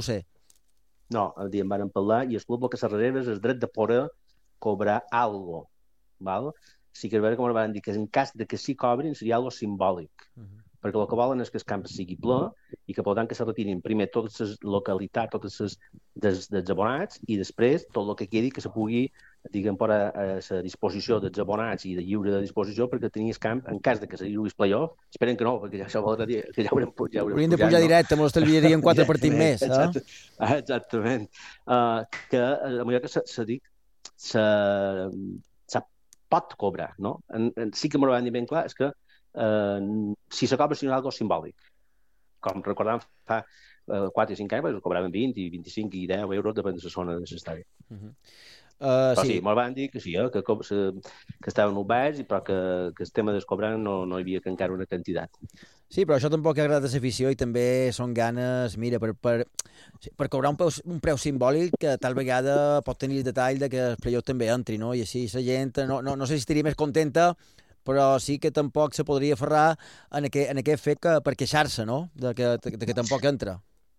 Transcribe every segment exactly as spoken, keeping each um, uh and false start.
sé. No, el dia en van parlar i el club el que se reserva és el dret de poder cobrar algo, val? Sí que és veritat que ens van dir que en cas de que sí cobrin seria algo simbòlic, uh -huh. perquè el que volen és que el camp sigui ple i que, per tant, que se retirin primer totes les localitats, totes les dels, dels abonats i després tot el que quedi que se pugui, diguem, posar a la disposició dels abonats i de lliure de disposició perquè tenir el camp, en cas de que se jugui playoff, esperen que no, perquè ja això voldrà dir que ja haurem, ja haurem Haurien de pujat, pujar no? directe, mos estalviarien quatre partits més, eh? Exacte, exactament. Uh, que a millor que se, se dic se, se pot cobrar, no? En, en, sí que m'ho van dir ben clar, és que uh, si se cobra, si no és algo simbòlic. Com recordàvem fa uh, quatre o cinc anys, pues, cobraven vint i vint-i-cinc i deu euros, depèn de la zona de l'estadi. Uh -huh. Uh, però sí, sí me'l van dir que sí, eh, que, que estaven oberts, però que, que el tema del cobrar no, no hi havia que encara una quantitat. Sí, però això tampoc agrada a l'afició i també són ganes, mira, per, per, per cobrar un preu, un preu simbòlic que tal vegada pot tenir el detall de que el playoff també entri, no? I així la gent no, no, no sé si estaria més contenta, però sí que tampoc se podria aferrar en aquest, en aquest fet que, per queixar-se, no?, de que, de, de que tampoc entra.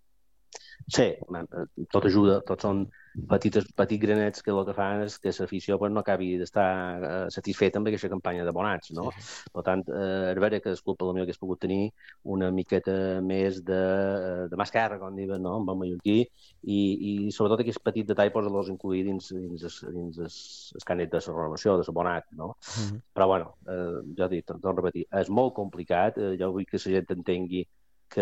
Sí, tot ajuda, tots són petites, petits granets que el que fan és que l'afició pues, no acabi d'estar uh, satisfeta amb aquesta campanya d'abonats, no? Sí, sí. Per tant, eh, és vera que el club potser hagués pogut tenir una miqueta més de, de mascarra, com diuen, no?, en bon mallorquí, i, i sobretot aquest petit detall posa-los incluir dins, dins, dins, dins el, el canet de la renovació, de l'abonat, no? Uh -huh. Però, bueno, eh, ja dic, torno a repetir, és molt complicat, eh, jo vull que la gent entengui que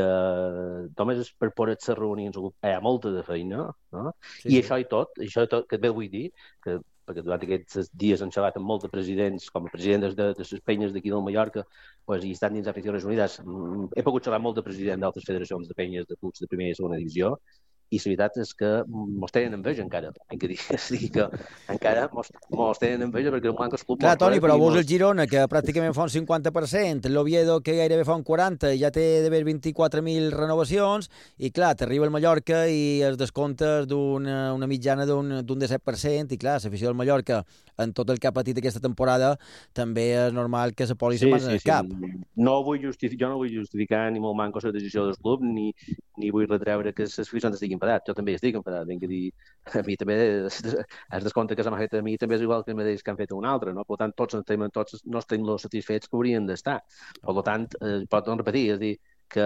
només és per poder ser reunions hi ha molta de feina, no? Sí, I sí. això i tot, això i tot, que bé vull dir, que perquè durant aquests dies han xerrat amb molts de presidents, com a presidents de, de les penyes d'aquí del Mallorca, pues, i estan dins d'Aficiones Unides. He pogut xerrar molt de presidents d'altres federacions de penyes de clubs de primera i segona divisió, i la veritat és que mos tenen enveja encara, hem que dir, dir que encara mos, mos tenen enveja perquè el Blanco és club... Clar, Toni, però vos el Girona, que pràcticament fa un cinquanta per cent, l'Oviedo, que gairebé fa un quaranta per cent, ja té d'haver vint-i-quatre mil renovacions, i clar, t'arriba el Mallorca i es descomptes d'una una mitjana d'un disset per cent, i clar, l'afició del Mallorca, en tot el que ha patit aquesta temporada, també és normal que se posi sí, la mà sí, en el sí. cap. No vull justificar, jo no vull justificar ni molt manco la decisió del club, ni, ni vull retreure que les aficions estiguin enfadats. Jo també estic enfadat. Vinc a dir, a mi també es descompte que se m'ha fet a mi també és igual que el mateix que han fet a un altre, no? Per tant, tots, tots no estem los satisfets que haurien d'estar. Per tant, eh, pot repetir, és dir, que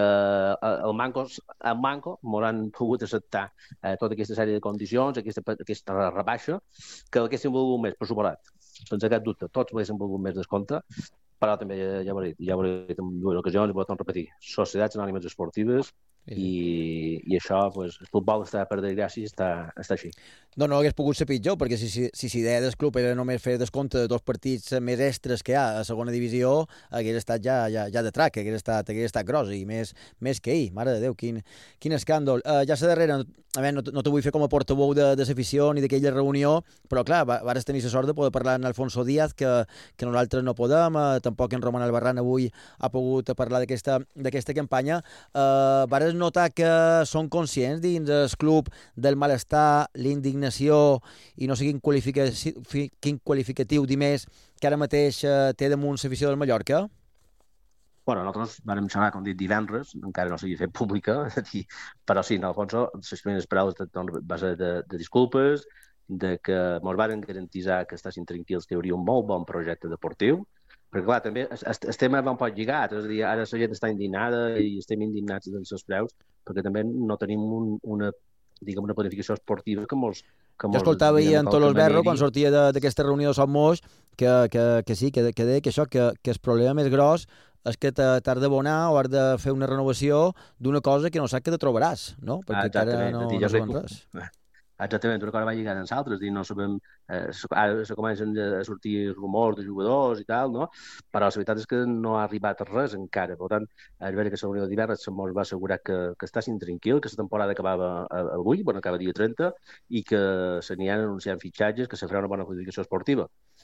el manco, el manco m'hauran pogut acceptar eh, tota aquesta sèrie de condicions, aquesta, aquesta rebaixa, que l'haguessin volgut més, per suposat, sense cap dubte, tots l'haguessin volgut més descompte, però també ja ho he dit, ja ho he dit en dues ocasions i ho torno a repetir, societats anònimes esportives, sí. i, i això, pues, el futbol està per desgràcia, està, està així. No, no hagués pogut ser pitjor, perquè si si, si l'idea del club era només fer descompte de dos partits més extres que hi ha a segona divisió, hagués estat ja, ja, ja de trac, hagués estat, hagués estat gros, i més, més que ahir, mare de Déu, quin, quin escàndol. Uh, ja a la darrera, a veure, no, no te vull fer com a portaveu de, de l'afició ni d'aquella reunió, però clar, va, vares tenir la sort de poder parlar amb Alfonso Díaz, que, que nosaltres no podem, uh, tampoc en Roman Albarrán avui ha pogut parlar d'aquesta campanya. Uh, vares notar que són conscients dins el club del malestar, l'indignació i no sé quin qualificatiu, quin qualificatiu dir més que ara mateix eh, té damunt l'afició del Mallorca? Bueno, nosaltres vam xerrar, com dit, divendres, encara no s'havia fet pública, però sí, en Alfonso, les primeres paraules va ser de, de disculpes, de que ens van garantitzar que estiguessin tranquils, que hi hauria un molt bon projecte deportiu, perquè, clar, també el tema va un poc lligat, és a dir, ara la gent està indignada i estem indignats dels seus preus, perquè també no tenim un, una, diguem, una planificació esportiva que molts... Que jo escoltava ahir en Tolos Berro, quan sortia d'aquesta reunió de Som Moix, que, que, que sí, que, que deia que això, que, que el problema més gros és que t'has d'abonar o has de fer una renovació d'una cosa que no saps que te trobaràs, no? Perquè ah, encara no, no sabem res. Exactament, una cosa va lligada amb l'altre, és dir, no sabem, eh, ara se comencen a sortir rumors de jugadors i tal, no? Però la veritat és que no ha arribat res encara. Per tant, és vera que la reunió de divendres se'ns va assegurar que, que estàssim tranquils, que la temporada acabava avui, bueno, acaba dia trenta, i que s'anien anunciant fitxatges, que se farà una bona planificació esportiva.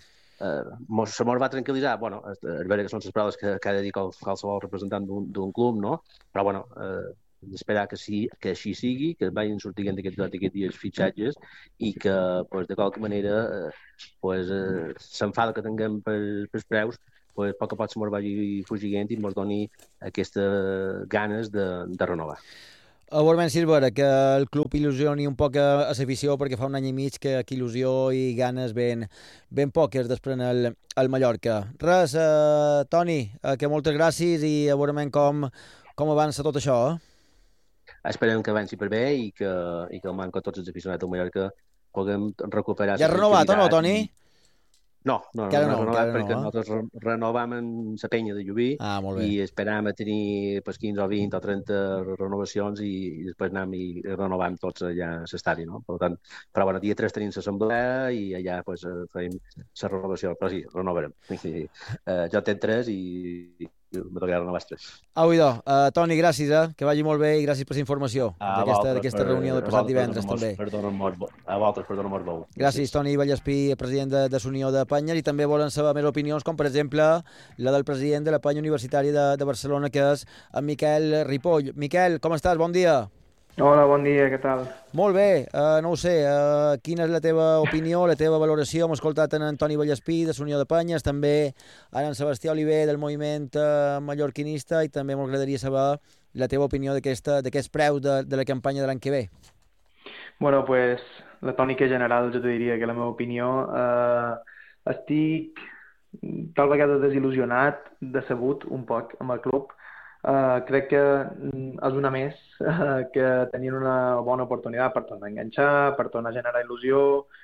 Uh, se mos va tranquil·litzar, bueno, és vera que són les paraules que, que ha de dir qualsevol representant d'un club, no? Però, bueno, eh, d'esperar que, sí, que així sigui, que vagin sortint d'aquests aquest dies fitxatges i que, pues, de qualque manera, eh, pues, eh, s'enfada que tinguem per, pels preus, pues, a poc a poc se mos vagi fugint i mos doni aquestes ganes de, de renovar. A veure si és vera que el club il·lusioni un poc a, a l'afició, perquè fa un any i mig que, que il·lusió i ganes ben, ben poques desprèn el, el Mallorca. Res, uh, Toni, uh, que moltes gràcies i a veure com, com avança tot això. Eh? Esperem que avanci per bé i que, i que el manco tots els aficionats del Mallorca puguem recuperar Ja la has renovat o no, tranquil·litat Toni? i, no, no, no, Encara no he no, renovat encara no, perquè eh? nosaltres re renovam en la penya de Llubí Ah, molt bé. i esperam a tenir pues, quinze o vint o trenta renovacions i, i després anem i renovam tots allà a l'estadi, no? Per tant, però bueno, dia tres tenim l'assemblea i allà pues, farem la renovació, però sí, renovarem. I, uh, jo tenc tres i, i me tocarà renovar els tres. Au, idò. Uh, Toni, gràcies, eh? Que vagi molt bé i gràcies per la informació A d'aquesta vosaltres per, reunió del a passat vosaltres per divendres, donar-nos també. per donar a vosaltres per donar-nos veu. Gràcies, Toni Vallespí, president de, de l'Unió de Panyes, i també volen saber més opinions, com per exemple la del president de la Panya Universitària de, de Barcelona, que és en Miquel Ripoll. Miquel, com estàs? Bon dia. Hola, bon dia, què tal? Molt bé, uh, no ho sé, uh, quina és la teva opinió, la teva valoració? Hem escoltat en Antoni Vallespí, de l'Unió de Panyes, també ara en Sebastià Oliver, del moviment uh, mallorquinista, i també m'agradaria saber la teva opinió d'aquest preu de, de la campanya de l'any que ve. Bueno, pues, la tònica general jo te diria que la meva opinió eh, estic tal vegada desil·lusionat, decebut un poc amb el club. Uh, crec que és una més uh, que tenien una bona oportunitat per tornar a enganxar, per tornar a generar il·lusió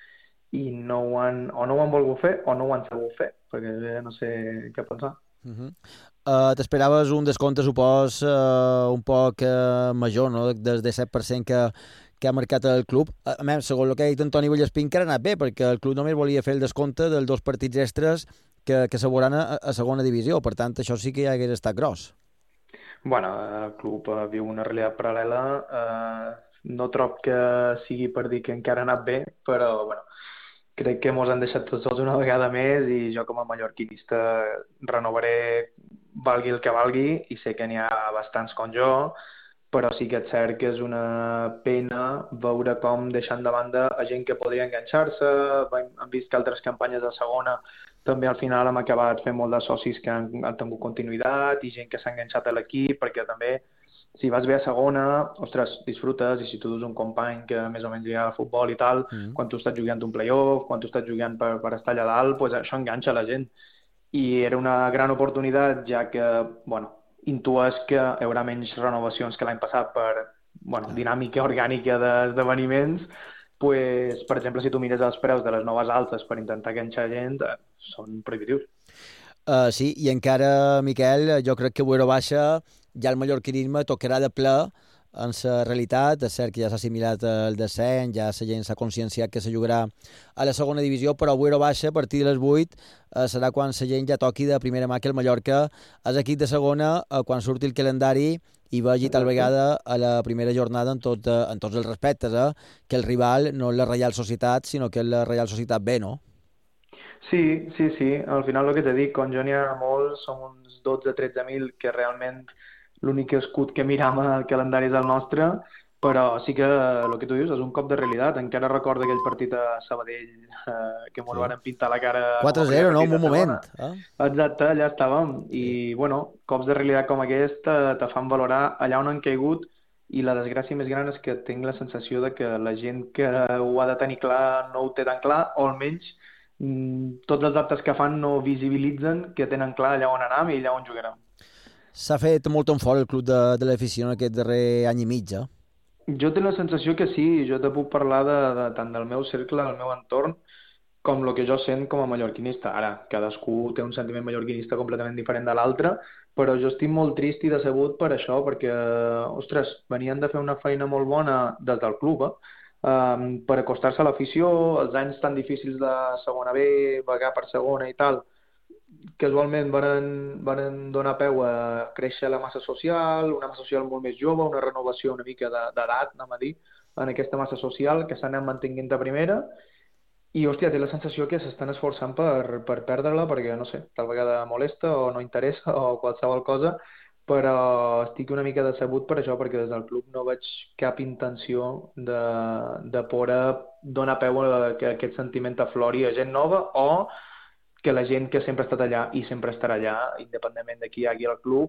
i no ho han, o no ho han volgut fer o no ho han sabut fer, perquè no sé què pensar. Uh -huh. uh, T'esperaves un descompte, supos, uh, un poc uh, major, no?, des del set per cent que, que ha marcat el club. A més, segons el que ha dit Antoni Vallespí, encara ha anat bé, perquè el club només volia fer el descompte dels dos partits extres que, que s'aboran a, a segona divisió. Per tant, això sí que ja hagués estat gros. Bueno, el club uh, viu una realitat paral·lela. Uh, no trob que sigui per dir que encara ha anat bé, però bueno, crec que mos han deixat tots sols una vegada més i jo com a mallorquinista renovaré valgui el que valgui i sé que n'hi ha bastants com jo, però sí que és cert que és una pena veure com deixant de banda a gent que podria enganxar-se. Hem vist que altres campanyes de segona també al final hem acabat fent molt de socis que han, han tingut continuïtat i gent que s'ha enganxat a l'equip, perquè també si vas bé a segona, ostres, disfrutes, i si tu dus un company que més o menys li agrada el futbol i tal, mm. quan tu estàs jugant un play-off, quan tu estàs jugant per, per estar allà dalt, pues això enganxa la gent. I era una gran oportunitat, ja que, bueno, intues que hi haurà menys renovacions que l'any passat per, bueno, dinàmica orgànica d'esdeveniments. Pues, per exemple, si tu mires els preus de les noves altes per intentar enganxar gent, eh, són prohibitius. Uh, sí, i encara, Miquel, jo crec que a baixa ja el mallorquinisme tocarà de ple en la realitat. És cert que ja s'ha assimilat el descens, ja la gent s'ha conscienciat que se jugarà a la segona divisió, però a baixa, a partir de les vuit, uh, serà quan la gent ja toqui de primera mà que el Mallorca és equip de segona, uh, quan surti el calendari i vegi tal vegada a la primera jornada en, tot, en tots els respectes, eh? Que el rival no és la Reial Societat, sinó que és la Reial Societat B, no? Sí, sí, sí. Al final el que t'he dit, com jo n'hi ha molts, som uns dotze o tretze mil, que realment l'únic escut que miram al calendari és el nostre, però sí que el que tu dius és un cop de realitat. Encara recordo aquell partit a Sabadell eh, que ens sí. van pintar la cara... quatre zero, no? En un moment. Eh? Exacte, allà estàvem. I, sí. bueno, cops de realitat com aquest te, te fan valorar allà on han caigut, i la desgràcia més gran és que tinc la sensació de que la gent que ho ha de tenir clar no ho té tan clar, o almenys mm, tots els actes que fan no visibilitzen que tenen clar allà on anem i allà on jugarem. S'ha fet molt en fort el club de, de l'afició en aquest darrer any i mig, eh? Jo tinc la sensació que sí. Jo te puc parlar de, de, tant del meu cercle, del meu entorn, com el que jo sent com a mallorquinista. Ara, cadascú té un sentiment mallorquinista completament diferent de l'altre, però jo estic molt trist i decebut per això, perquè, ostres, venien de fer una feina molt bona des del club, eh? Um, per acostar-se a l'afició, els anys tan difícils de segona B, vagar per segona i tal, casualment van, van donar peu a créixer la massa social, una massa social molt més jove, una renovació una mica d'edat, anem a dir, en aquesta massa social, que s'ha anat mantenint de primera, i, hòstia, té la sensació que s'estan esforçant per, per perdre-la, perquè, no sé, tal vegada molesta o no interessa o qualsevol cosa, però estic una mica decebut per això, perquè des del club no veig cap intenció de, de poder donar peu a que aquest sentiment aflori a gent nova, o que la gent que sempre ha estat allà i sempre estarà allà, independentment de qui hi hagi al club,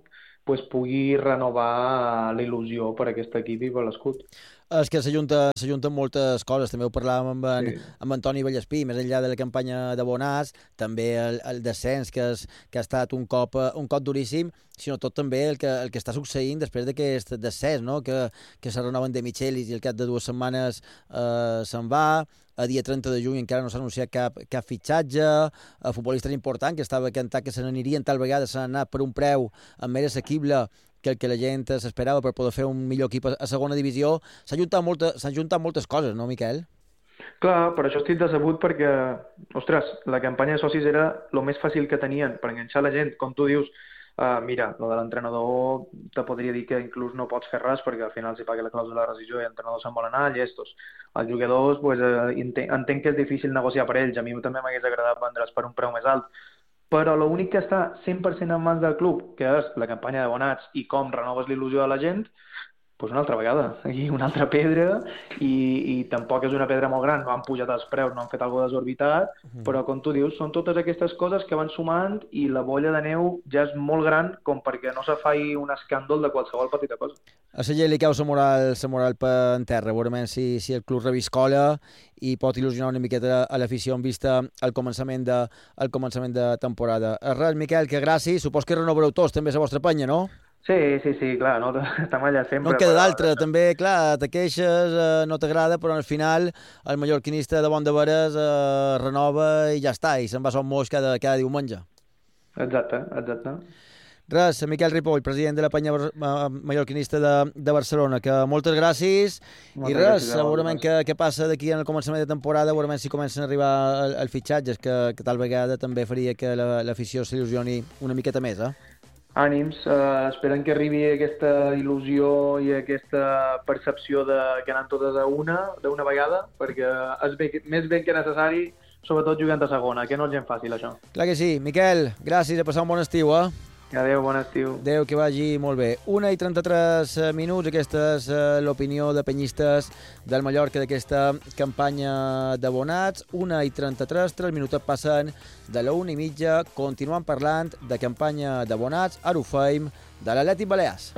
pues, pugui renovar la il·lusió per aquest equip i per l'escut. És que s'ajunten moltes coses, també ho parlàvem amb en, Sí. amb Antoni Vallespí, més enllà de la campanya de Bonats, també el, el descens, que, és, que ha estat un cop, un cop duríssim, sinó tot també el que, el que està succeint després d'aquest descens, no? que, que se renoven de Michelis i al cap de dues setmanes eh, se'n va. A dia trenta de juny encara no s'ha anunciat cap, cap fitxatge, a futbolistes important que estava cantat que se n'anirien, tal vegada se n'han anat per un preu més assequible que el que la gent s'esperava per poder fer un millor equip a segona divisió. S'han juntat, molta, s'han juntat moltes coses, no, Miquel? Clar, per això estic decebut perquè, ostres, la campanya de socis era el més fàcil que tenien per enganxar la gent. Com tu dius, uh, mira, lo de l'entrenador te podria dir que inclús no pots fer res perquè al final si paga la clàusula de rescissió i l'entrenador se'n vol anar, llestos. Els jugadors, pues, uh, entenc, entenc que és difícil negociar per ells. A mi també m'hagués agradat vendre's per un preu més alt. Però l'únic que està cent per cent en mans del club, que és la campanya de Bonats i com renoves l'il·lusió de la gent, doncs una altra vegada, i una altra pedra, i, i tampoc és una pedra molt gran, no han pujat els preus, no han fet alguna desorbitat, mm. però com tu dius, són totes aquestes coses que van sumant i la bolla de neu ja és molt gran com perquè no se faci un escàndol de qualsevol petita cosa. A la gent li cau la moral, la moral per en terra, veurem si, si el club reviscola i pot il·lusionar una miqueta a l'afició en vista al començament de, al començament de temporada. Res, Miquel, que gràcies, supos que renovareu tots també la vostra penya, no? Sí, sí, sí, clar, no, estem allà sempre. No en queda d'altra, també, clar, te queixes, eh, no t'agrada, però al final el mallorquinista de Bon de Veres eh, renova i ja està, i se'n va a Son Moix cada, cada diumenge. Exacte, exacte. Res, Miquel Ripoll, president de la penya mallorquinista de, de Barcelona, que moltes gràcies, moltes i res, gràcies segurament que, que passa d'aquí en el començament de temporada, veurem si comencen a arribar els fitxatges, que, que tal vegada també faria que l'afició s'il·lusioni una miqueta més, eh? Ànims, eh, esperen que arribi aquesta il·lusió i aquesta percepció de que anem totes a una, d'una vegada, perquè és bé, més ben que necessari, sobretot jugant a segona, que no és gens fàcil, això. Clar que sí. Miquel, gràcies, a passar un bon estiu, eh? Adéu, bon estiu. Adéu, que vagi molt bé. una i trenta-tres minuts, aquesta és uh, l'opinió de penyistes del Mallorca d'aquesta campanya de Bonats. una i trenta-tres, tres minuts passen de la una i mitja, continuem parlant de campanya de Bonats, ara ho feim, de l'Atlètic Balears.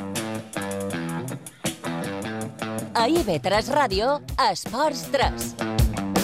A I B tres Ràdio, Esports tres.